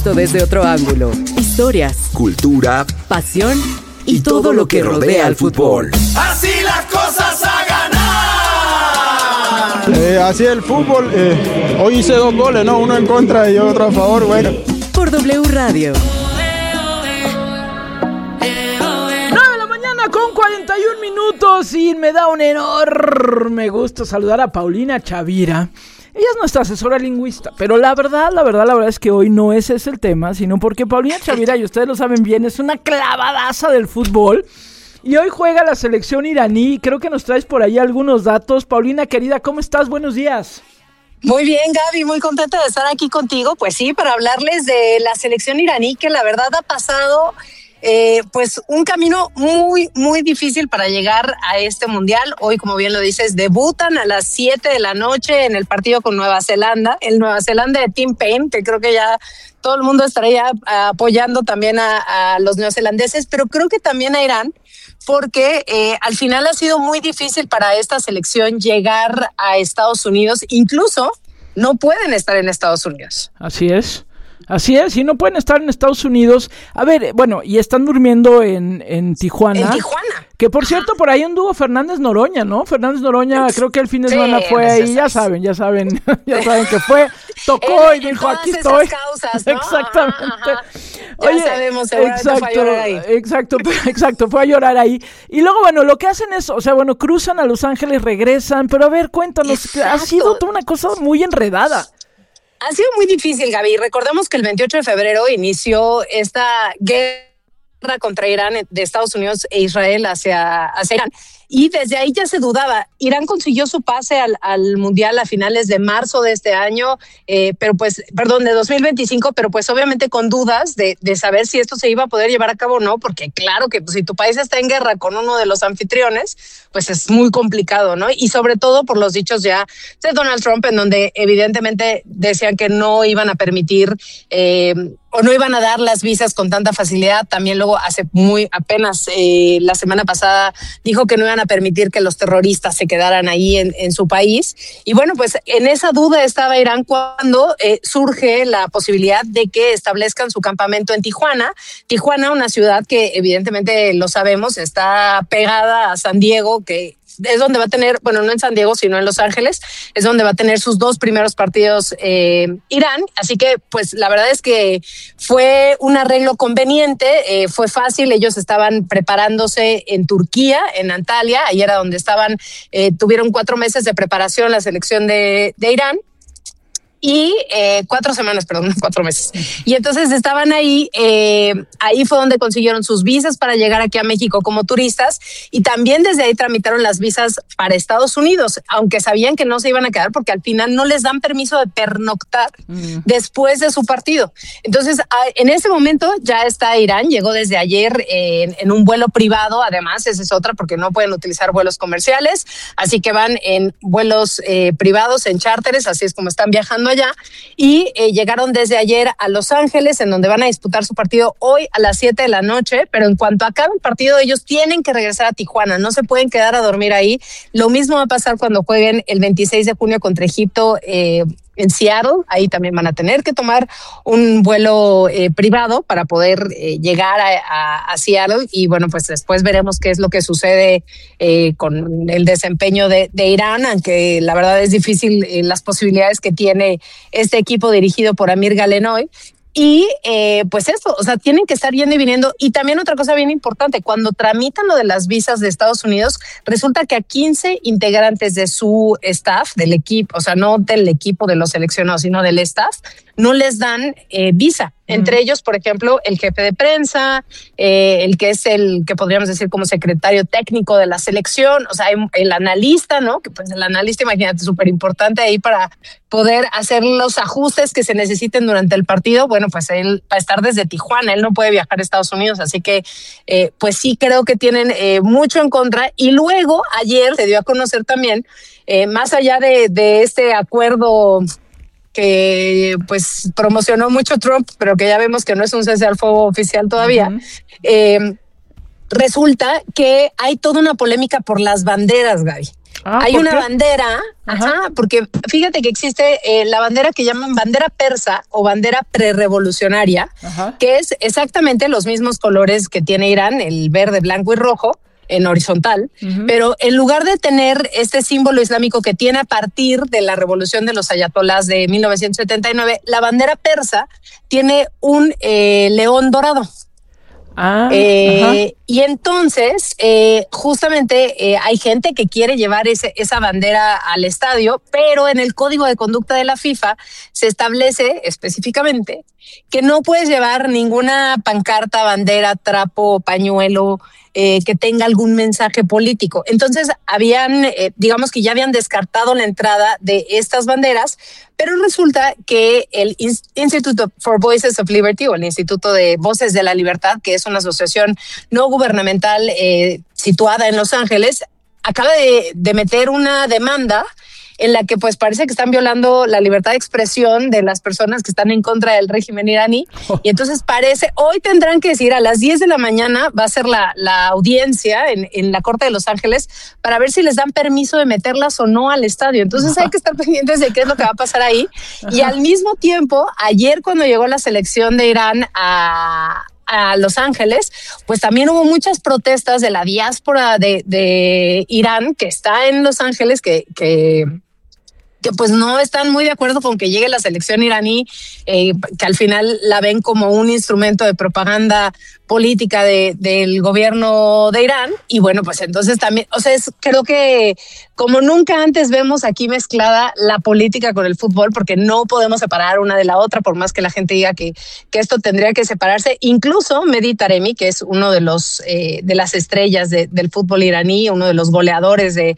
Desde otro ángulo, historias, cultura, pasión y todo lo que rodea al fútbol. Así las cosas a ganar. Así el fútbol, hoy hice 2 goles, ¿no? Uno en contra y otro a favor, bueno. Por W Radio. 9:41 y me da un enorme gusto saludar a Paulina Chavira. Ella es nuestra asesora lingüista, pero la verdad es que hoy no ese es el tema, sino porque Paulina Chavira, y ustedes lo saben bien, es una clavadaza del fútbol. Y hoy juega la selección iraní. Creo que nos traes por ahí algunos datos. Paulina, querida, ¿cómo estás? Buenos días. Muy bien, Gaby, muy contenta de estar aquí contigo. Pues sí, para hablarles de la selección iraní, que la verdad ha pasado pues un camino muy, muy difícil para llegar a este mundial. Hoy, como bien lo dices, debutan a las 7 de la noche en el partido con Nueva Zelanda. El Nueva Zelanda de Tim Payne, que creo que ya todo el mundo estaría apoyando también a los neozelandeses, pero creo que también a Irán, porque al final ha sido muy difícil para esta selección llegar a Estados Unidos. Incluso no pueden estar en Estados Unidos. Así es, y no pueden estar en Estados Unidos. A ver, bueno, y están durmiendo en Tijuana. En Tijuana. Que por cierto, por ahí anduvo Fernández Noroña, ¿no? Fernández Noroña, creo que el fin de semana fue ahí, ya saben que fue, tocó y dijo, aquí estoy. Causas, ¿no? Exactamente. Ya sabemos, seguramente fue a llorar ahí. Exacto, fue a llorar ahí. Y luego, bueno, lo que hacen es, cruzan a Los Ángeles, regresan, pero a ver, cuéntanos, ha sido toda una cosa muy enredada. Ha sido muy difícil, Gaby. Recordemos que el 28 de febrero inició esta guerra contra Irán de Estados Unidos e Israel hacia Irán. Y desde ahí ya se dudaba. Irán consiguió su pase al Mundial a finales de marzo de este año, de 2025, pero pues obviamente con dudas de saber si esto se iba a poder llevar a cabo o no, porque claro que pues, si tu país está en guerra con uno de los anfitriones, pues es muy complicado, ¿no? Y sobre todo por los dichos ya de Donald Trump, en donde evidentemente decían que no iban a permitir o no iban a dar las visas con tanta facilidad. También luego apenas la semana pasada dijo que no iban a permitir que los terroristas se quedaran ahí en su país. Y bueno, pues en esa duda estaba Irán cuando surge la posibilidad de que establezcan su campamento en Tijuana. Tijuana, una ciudad que evidentemente lo sabemos, está pegada a San Diego, que es donde va a tener, bueno, no en San Diego, sino en Los Ángeles, es donde va a tener sus 2 primeros partidos Irán. Así que, pues, la verdad es que fue un arreglo conveniente, fue fácil. Ellos estaban preparándose en Turquía, en Antalya, ahí era donde estaban, tuvieron 4 meses de preparación la selección de Irán. Y 4 semanas, perdón, 4 meses. Y entonces estaban ahí fue donde consiguieron sus visas para llegar aquí a México como turistas, y también desde ahí tramitaron las visas para Estados Unidos, aunque sabían que no se iban a quedar porque al final no les dan permiso de pernoctar después de su partido. Entonces, en ese momento ya está Irán, llegó desde ayer en un vuelo privado, además, esa es otra, porque no pueden utilizar vuelos comerciales, así que van en vuelos privados, en charters, así es como están viajando allá, y llegaron desde ayer a Los Ángeles, en donde van a disputar su partido hoy a las 7 de la noche, pero en cuanto acabe el partido ellos tienen que regresar a Tijuana, no se pueden quedar a dormir ahí. Lo mismo va a pasar cuando jueguen el 26 de junio contra Egipto en Seattle. Ahí también van a tener que tomar un vuelo privado para poder llegar a Seattle, y bueno, pues después veremos qué es lo que sucede con el desempeño de Irán, aunque la verdad es difícil las posibilidades que tiene este equipo dirigido por Amir Galenoy. Y pues esto, o sea, tienen que estar yendo y viniendo. Y también otra cosa bien importante, cuando tramitan lo de las visas de Estados Unidos, resulta que a 15 integrantes de su staff, del equipo, o sea, no del equipo de los seleccionados, sino del staff, no les dan visa. Entre ellos, por ejemplo, el jefe de prensa, el que es el que podríamos decir como secretario técnico de la selección, o sea, el analista, ¿no? Que pues el analista, imagínate, súper importante ahí para poder hacer los ajustes que se necesiten durante el partido. Bueno, pues él va a estar desde Tijuana, él no puede viajar a Estados Unidos, así que pues sí creo que tienen mucho en contra. Y luego ayer se dio a conocer también, más allá de este acuerdo que pues promocionó mucho Trump, pero que ya vemos que no es un cese al fuego oficial todavía, resulta que hay toda una polémica por las banderas, Gaby. Hay una bandera, porque fíjate que existe la bandera que llaman bandera persa o bandera prerrevolucionaria, que es exactamente los mismos colores que tiene Irán, el verde, blanco y rojo, en horizontal, pero en lugar de tener este símbolo islámico que tiene a partir de la revolución de los ayatolás de 1979, la bandera persa tiene un león dorado. Y entonces justamente hay gente que quiere llevar esa bandera al estadio, pero en el código de conducta de la FIFA se establece específicamente que no puedes llevar ninguna pancarta, bandera, trapo, pañuelo que tenga algún mensaje político. Entonces digamos que ya habían descartado la entrada de estas banderas, pero resulta que el Institute for Voices of Liberty, o el Instituto de Voces de la Libertad, que es una asociación no gubernamental situada en Los Ángeles, acaba de meter una demanda en la que pues parece que están violando la libertad de expresión de las personas que están en contra del régimen iraní. Y entonces hoy tendrán que decir a las 10 de la mañana, va a ser la audiencia en la Corte de Los Ángeles para ver si les dan permiso de meterlas o no al estadio. Entonces hay que estar pendientes de qué es lo que va a pasar ahí. Y al mismo tiempo, ayer cuando llegó la selección de Irán a Los Ángeles, pues también hubo muchas protestas de la diáspora de Irán que está en Los Ángeles, que pues no están muy de acuerdo con que llegue la selección iraní, que al final la ven como un instrumento de propaganda política del gobierno de Irán. Y bueno, pues entonces también, o sea, creo que como nunca antes vemos aquí mezclada la política con el fútbol, porque no podemos separar una de la otra, por más que la gente diga que esto tendría que separarse. Incluso Mehdi Taremi, que es uno de las estrellas del fútbol iraní, uno de los goleadores de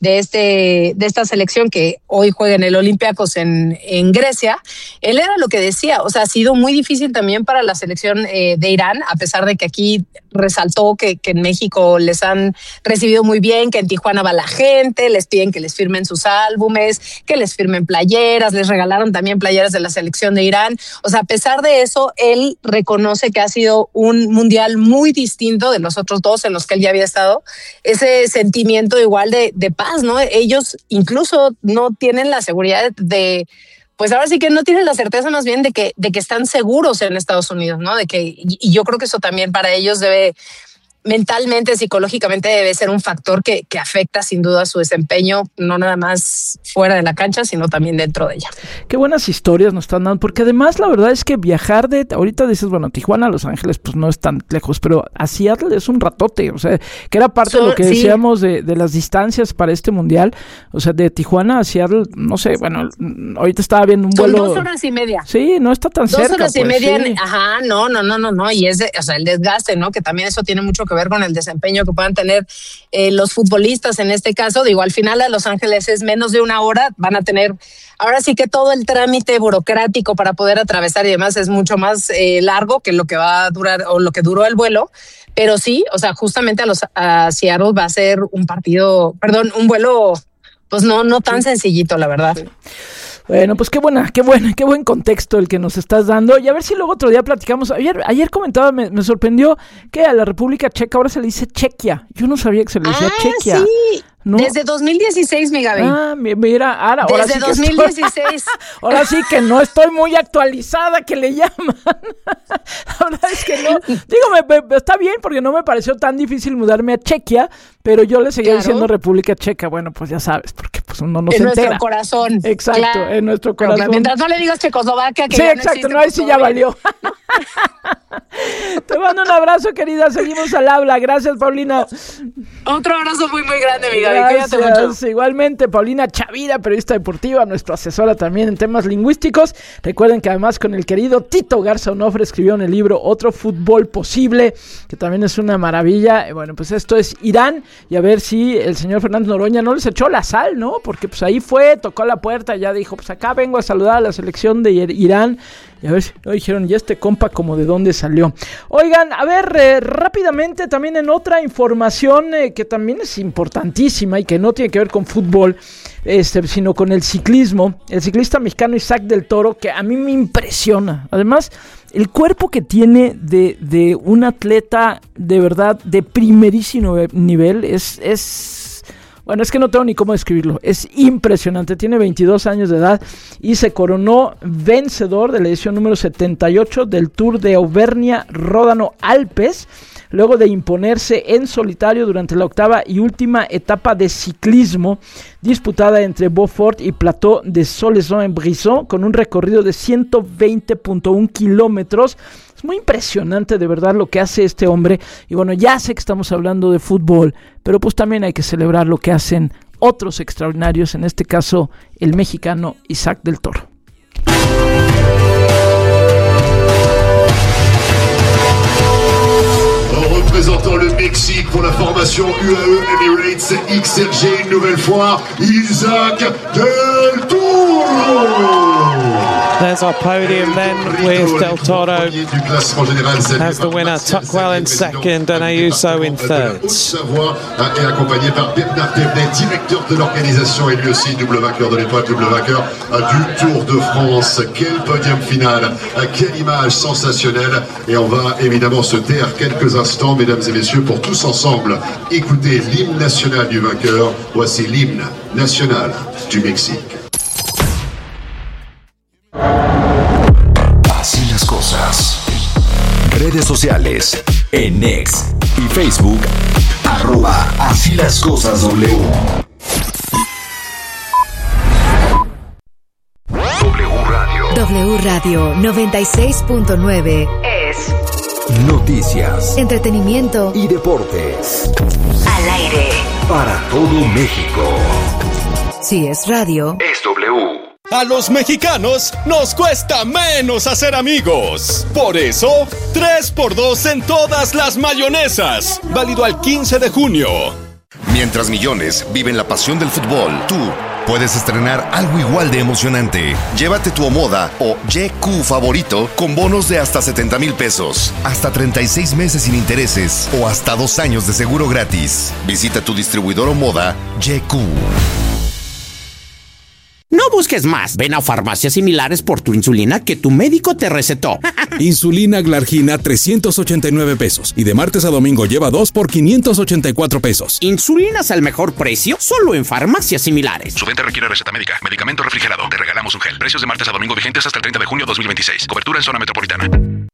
esta selección que hoy juega en el Olympiacos en Grecia, él era lo que decía, o sea, ha sido muy difícil también para la selección de Irán, a pesar de que aquí resaltó que en México les han recibido muy bien, que en Tijuana va la gente, les piden que les firmen sus álbumes, que les firmen playeras, les regalaron también playeras de la selección de Irán. O sea, a pesar de eso, él reconoce que ha sido un mundial muy distinto de los otros dos en los que él ya había estado. Ese sentimiento igual de paz, ¿no? Ellos incluso no tienen la seguridad pues ahora sí que no tienen la certeza más bien de que están seguros en Estados Unidos, ¿no? Y yo creo que eso también para ellos mentalmente, psicológicamente debe ser un factor que afecta sin duda su desempeño, no nada más fuera de la cancha, sino también dentro de ella. Qué buenas historias nos están dando, porque además la verdad es que viajar ahorita dices, bueno, Tijuana a Los Ángeles pues no es tan lejos, pero a Seattle es un ratote, o sea, que era parte de lo que decíamos de las distancias para este mundial, o sea, de Tijuana a Seattle, no sé, bueno, ahorita estaba viendo un vuelo. Son 2 horas y media. Sí, no está tan cerca. 2 horas y pues, media, sí. No, y o sea, el desgaste, ¿no? Que también eso tiene mucho que ver con el desempeño que puedan tener los futbolistas en este caso. Digo, al final a Los Ángeles es menos de 1 hora, van a tener, ahora sí que todo el trámite burocrático para poder atravesar y demás es mucho más largo que lo que va a durar o lo que duró el vuelo, pero sí, o sea, justamente a Seattle va a ser un vuelo pues no tan sencillito, la verdad. Sí. Bueno, pues qué buen contexto el que nos estás dando. Y a ver si luego otro día platicamos. Ayer comentaba, me sorprendió que a la República Checa ahora se le dice Chequia. Yo no sabía que se le decía Chequia. Sí. ¿No? Desde 2016, mi Gaby. Mira, ahora desde sí 2016. Ahora sí que no estoy muy actualizada, que le llaman. La verdad es que no. Digo, está bien porque no me pareció tan difícil mudarme a Chequia, pero yo le seguía diciendo República Checa. Bueno, pues ya sabes, porque pues uno no se entera. En nuestro corazón. Exacto, claro. En nuestro corazón. Pero mientras no le digas Checoslovaquia, que sí, ya exacto, no existe, ahí sí ya valió. Te mando un abrazo, querida. Seguimos al habla. Gracias, Paulina. Otro abrazo muy, muy grande, mi Gaby. Gracias. Cuídate mucho. Igualmente, Paulina Chavira, periodista deportiva, nuestra asesora también en temas lingüísticos. Recuerden que además con el querido Tito Garza Onofre escribió en el libro Otro Fútbol Posible, que también es una maravilla. Bueno, pues esto es Irán, y a ver si el señor Fernández Noroña no les echó la sal, ¿no? Porque pues ahí tocó la puerta, ya dijo, pues acá vengo a saludar a la selección de Irán. Y a ver si no dijeron, ¿y este compa como de dónde salió? Oigan, a ver, rápidamente también en otra información que también es importantísima y que no tiene que ver con fútbol, sino con el ciclismo. El ciclista mexicano Isaac del Toro, que a mí me impresiona. Además, el cuerpo que tiene de un atleta de verdad de primerísimo nivel es Bueno, es que no tengo ni cómo describirlo. Es impresionante. Tiene 22 años de edad y se coronó vencedor de la edición número 78 del Tour de Auvernia-Ródano-Alpes, luego de imponerse en solitario durante la octava y última etapa de ciclismo disputada entre Beaufort y Plateau de Solaison-en-Brisson, con un recorrido de 120.1 kilómetros. Es muy impresionante de verdad lo que hace este hombre. Y bueno, ya sé que estamos hablando de fútbol, pero pues también hay que celebrar lo que hacen otros extraordinarios, en este caso el mexicano Isaac del Toro. Représentant le Mexique pour la formation UAE Emirates XRG, une nouvelle fois, Isaac del Toro. There's our podium then with Del Toro as the winner, Tuckwell in second and Ayuso in third. Et accompagné par Bernard Thévenet, directeur de l'organisation et lui aussi double vainqueur de l'étoile, double vainqueur du Tour de France. Quel podium final, quelle image sensationnelle. Et on va évidemment se taire quelques instants, mesdames et messieurs, pour tous ensemble écouter l'hymne national du vainqueur. Voici l'hymne national du Mexique. Así las cosas. Redes sociales en X y Facebook @Así las cosas W. W Radio 96.9 es Noticias, entretenimiento y deportes. Al aire Para todo México. Si es radio, Es W. A los mexicanos nos cuesta menos hacer amigos. Por eso, 3x2 en todas las mayonesas. Válido al 15 de junio. Mientras millones viven la pasión del fútbol, tú puedes estrenar algo igual de emocionante. Llévate tu Omoda o YQ favorito con bonos de hasta 70,000 pesos, hasta 36 meses sin intereses o hasta 2 años de seguro gratis. Visita tu distribuidor Omoda YQ. No busques más. Ven a farmacias similares por tu insulina que tu médico te recetó. Insulina Glargina 389 pesos. Y de martes a domingo lleva 2 por 584 pesos. Insulinas al mejor precio solo en farmacias similares. Su venta requiere receta médica. Medicamento refrigerado. Te regalamos un gel. Precios de martes a domingo vigentes hasta el 30 de junio 2026. Cobertura en zona metropolitana.